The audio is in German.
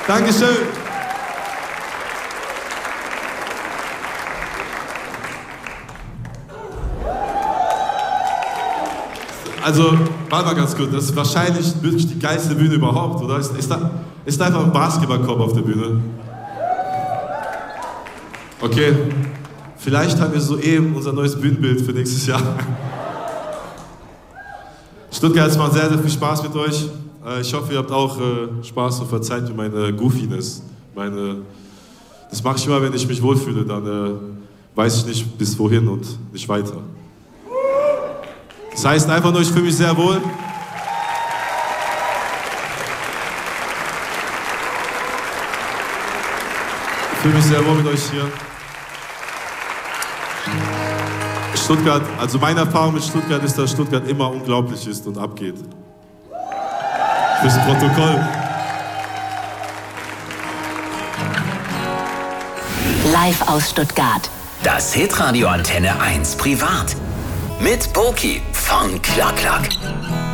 Dankeschön. Also, warte mal ganz kurz, das ist wahrscheinlich wirklich die geilste Bühne überhaupt, oder? Ist da einfach ein Basketballkorb auf der Bühne? Okay, vielleicht haben wir soeben unser neues Bühnenbild für nächstes Jahr. Stuttgart, es macht sehr, sehr viel Spaß mit euch. Ich hoffe, ihr habt auch Spaß und verzeiht mir meine Goofiness. Das mache ich immer, wenn ich mich wohlfühle, dann weiß ich nicht bis wohin und nicht weiter. Das heißt einfach nur, ich fühle mich sehr wohl. Ich fühle mich sehr wohl mit euch hier. Stuttgart, also meine Erfahrung mit Stuttgart ist, dass Stuttgart immer unglaublich ist und abgeht. Fürs Protokoll. Live aus Stuttgart. Das Hitradio Antenne 1 Privat. Mit Boki von Klack Klack.